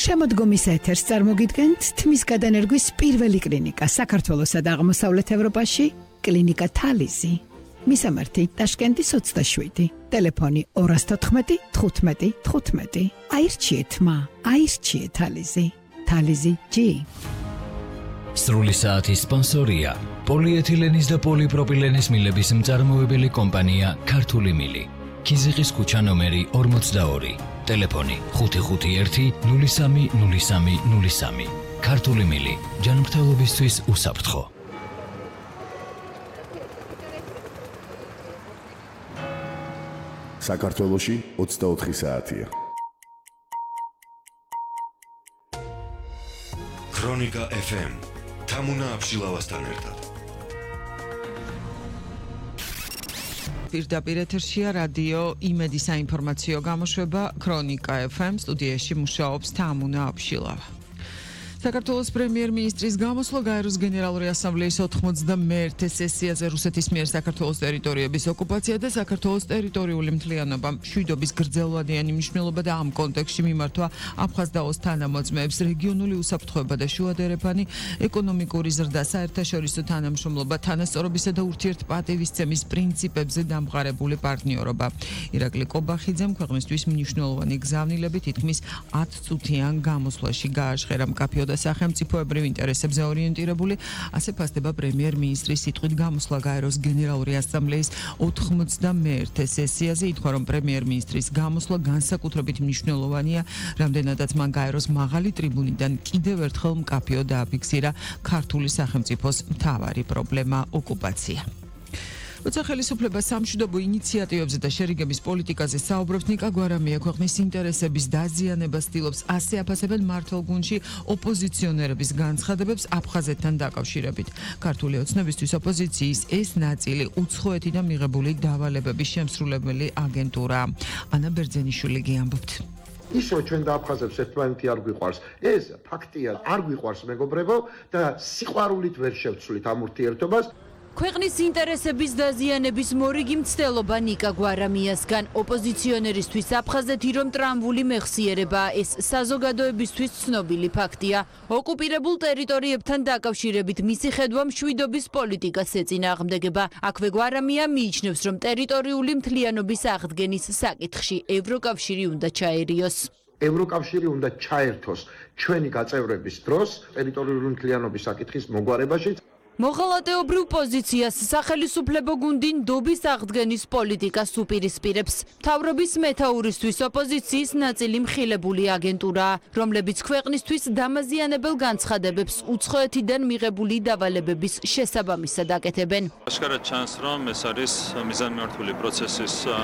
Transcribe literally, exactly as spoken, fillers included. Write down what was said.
შემოდგომის ეთერს წარმოგიდგენთ თმის გადანერგვის პირველი კლინიკა საქართველოსა და აღმოსავლეთ ევროპაში, კლინიკა თალიზი. მისამართი ტაშკენტის ოცდაშვიდი, ტელეფონი ორას თოთხმეტი თხუთმეტი თხუთმეტი. აირჩიეთ მა, აირჩიეთ თალიზი. თალიზი ჯი. სრული საათის სპონსორია პოლიეთილენის და პოლიპროპილენის მილების მწარმოებელი კომპანია ქართული მილი. ქიზიყის ქუჩა ნომერი ორმოცდაორი. ტელეფონი ხუთი ხუთი ერთი ნული სამი ნული სამი ნული სამი. ქართული მილი ჯანმრთელობისთვის უსაფრთხო. საქართველოში ოცდაოთხი საათია. ქრონიკა ეფ ემ თამუნა აბშილავასთან ერთად. პირდაპირ ეთერშია რადიო იმედი საინფორმაციო გამოშვება ქრონიკა ეფ ემ, სტუდიაში მუშაობს თამუნა აბშილავა. საქართველოს პრემიერ-მინისტრის გამოსვლა გაეროს გენერალური ასამბლეის ოთხმოცდამეერთე სესიაზე რუსეთის მიერ საქართველოს ტერიტორიების ოკუპაცია და საქართველოს ტერიტორიული მთლიანობა, მშვიდობის გრძელვადიანი მნიშვნელობა და ამ კონტექსტში მიმართვა აფხაზ და ოს თანამოწმეებს, რეგიონული უსაფრთხოება და შუადერეფანი, ეკონომიკური ზრდა, საერთაშორისო თანამშრომლობა, თანასწორობისა და ურთიერთპატივისცემის პრინციპებზე დამყარებული პარტნიორობა. ირაკლი კობახიძემ ქვეყნისთვის მნიშვნელოვანი გზავნილები თითქმის ათ წუთიან გამოსვლაში გააშხერა. მკაფიო და სახელმწიფოებრივ ინტერესებზე ორიენტირებული, ასე ფასდება პრემიერ-მინისტრის სიტყვით გამოსვლა გაეროს გენერალური ასამბლეის ოთხმოცდამეერთე სესიაზე. ითქვა, რომ პრემიერ-მინისტრის გამოსვლა განსაკუთრებით მნიშვნელოვანია, რამდენადაც მან გაეროს მაღალი ტრიბუნიდან კიდევ ერთხელ მკაფიო დააფიქსირა ქართული სახელმწიფოს მთავარი პრობლემა ოკუპაცია. როცა ხელისუფლება სამშვიდობო ინიციატივებზე და შერიგების პოლიტიკაზე საუბრობს, ნიკა გვარამია ქვეყნის ინტერესების დაზიანებას ცდილობს, ასე აფასებენ მართლგუნდში ოპოზიციონერების განცხადებებს აფხაზეთთან დაკავშირებით. ქართული ოცნებისთვის ოპოზიციის ეს ნაწილი უცხოეთიდან მიღებული დავალებების შემსრულებელი აგენტურაა. ანა ბერძენიშვილი გიამბობთ. ის რომ ჩვენ და აფხაზებს ერთმანეთი არ გვიყვარს, ეს ფაქტია, არ გვიყვარს მეგობრებო და სიყვარულით ვერ შევცვლით ამ ურთიერთობას. ქვეყნის ინტერესების დაზიანების მორიგი მცდელობა ნიკა გვარამიასგან. ოპოზიციონერისთვის აფხაზეთი რომ ტრამვული მეხსიერებაა, ეს საზოგადოებისთვის ცნობილი ფაქტია. ოკუპირებულ ტერიტორიებთან დაკავშირებით მისი ხედვა მშვიდობის პოლიტიკას ეწინააღმდეგება. აქვე გვარამია მიიჩნევს, რომ ტერიტორიული მთლიანობის აღდგენის საკითხში ევროკავშირი უნდა ჩაერიოს. ევროკავშირი უნდა ჩაერთოს ჩვენი გაწევრების დროს ტერიტორიული მთლიანობის საკითხის მოგვარებაში. მოღალატეობრივ პოზიციას სახელისუფლებო გუნდი ნდობის აღდგენის პოლიტიკას უპირისპირებს. მთავრობის მეთაურისთვის ოპოზიციის ნაწილი მხილებული აგენტურაა, რომლებიც ქვეყნისთვის დამაზიანებელ განცხადებებს უცხოეთიდან მიღებული დავალებების შესაბამისად აკეთებენ. აშკარად ჩანს, რომ ეს არის მიზანმიმართული პროცესის